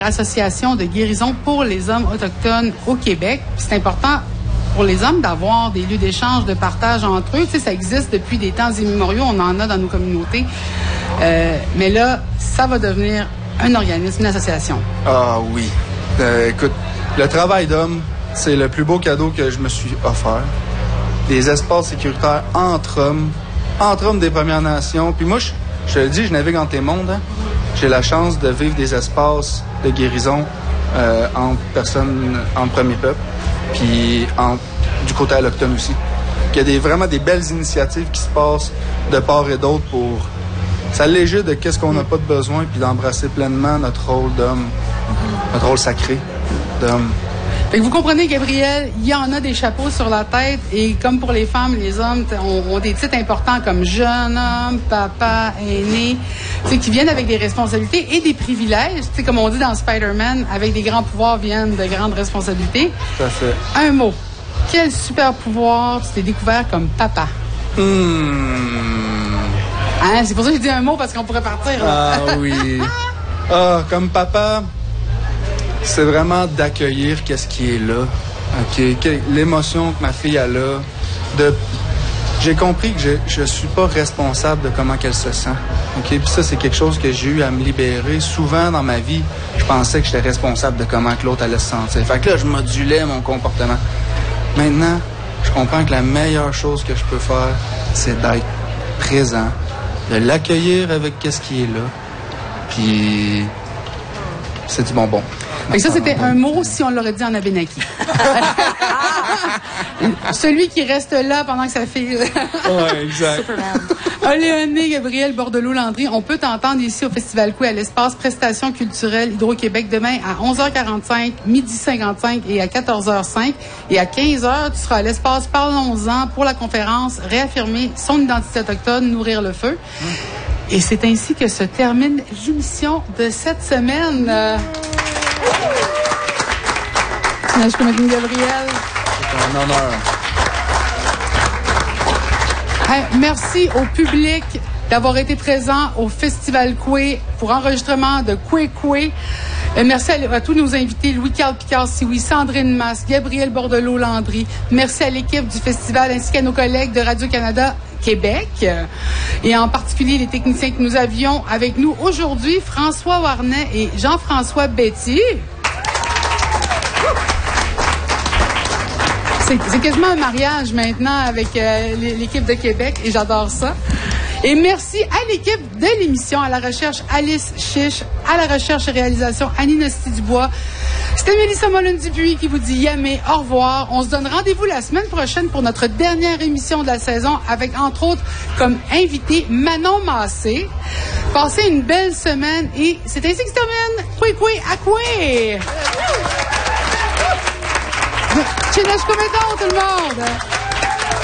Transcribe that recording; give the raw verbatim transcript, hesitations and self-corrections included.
Association de guérison pour les hommes autochtones au Québec. C'est important pour les hommes d'avoir des lieux d'échange, de partage entre eux. Tu sais, ça existe depuis des temps immémoriaux, on en a dans nos communautés. Euh, mais là, ça va devenir un organisme, une association. Ah oui. Euh, écoute, le travail d'homme, c'est le plus beau cadeau que je me suis offert. Des espaces sécuritaires entre hommes, entre hommes des Premières Nations. Puis moi, je, je te le dis, je navigue entre les mondes. Hein. J'ai la chance de vivre des espaces de guérison euh, entre personnes, entre premiers peuples, puis en, du côté alloctone aussi. Il y a des, vraiment des belles initiatives qui se passent de part et d'autre pour s'alléger de qu'est-ce qu'on n'a pas de besoin, puis d'embrasser pleinement notre rôle d'homme, notre rôle sacré d'homme. Fait que vous comprenez, Gabriel, il y en a des chapeaux sur la tête et comme pour les femmes, les hommes ont, ont des titres importants comme jeune homme, papa, aîné, qui viennent avec des responsabilités et des privilèges. T'sais, comme on dit dans Spider-Man, avec des grands pouvoirs viennent de grandes responsabilités. Tout à fait. Un mot. Quel super pouvoir tu t'es découvert comme papa? Mmh. Hein, c'est pour ça que j'ai dit un mot, parce qu'on pourrait partir. Là. Ah oui. Ah, comme papa... C'est vraiment d'accueillir qu'est-ce qui est là. Okay? Que, l'émotion que ma fille a là. De, j'ai compris que je je suis pas responsable de comment qu'elle se sent. Okay? Puis ça, c'est quelque chose que j'ai eu à me libérer. Souvent dans ma vie, je pensais que j'étais responsable de comment que l'autre allait se sentir. Fait que là, je modulais mon comportement. Maintenant, je comprends que la meilleure chose que je peux faire, c'est d'être présent, de l'accueillir avec qu'est-ce qui est là. Puis c'est du bonbon. Fait que ça, c'était un mot si on l'aurait dit en abénaki. Celui qui reste là pendant que ça fait... Oui, exact. Oléoné Gabriel Bordelot-Landry, on peut t'entendre ici au Festival Coué à l'espace Prestations culturelles Hydro-Québec demain à onze heures quarante-cinq, midi cinquante-cinq et à quatorze heures cinq. Et à quinze heures, tu seras à l'espace Parlons-en pour la conférence Réaffirmer son identité autochtone, nourrir le feu. Mmh. Et c'est ainsi que se termine l'émission de cette semaine. Euh... Je peux mettre une Gabriel. C'est un honneur. Hey, merci au public d'avoir été présent au Festival Coué pour enregistrement de Coué Coué. Euh, merci à, à tous nos invités, Louis-Carl Picard-Sioui, Sandrine Masse, Gabriel Bordelot-Landry. Merci à l'équipe du festival ainsi qu'à nos collègues de Radio-Canada Québec et en particulier les techniciens que nous avions avec nous aujourd'hui, François Warnet et Jean-François Betty. C'est, c'est quasiment un mariage maintenant avec euh, l'équipe de Québec et j'adore ça. Et merci à l'équipe de l'émission, à la recherche Alice Chiche, à la recherche et réalisation Annie Nasty-Dubois. C'était Mélissa Molin-Dupuis qui vous dit yamé, au revoir. On se donne rendez-vous la semaine prochaine pour notre dernière émission de la saison avec, entre autres, comme invité Manon Massé. Passez une belle semaine et c'est ainsi que se termine. Coué, coué, à coué! Chez tout le monde!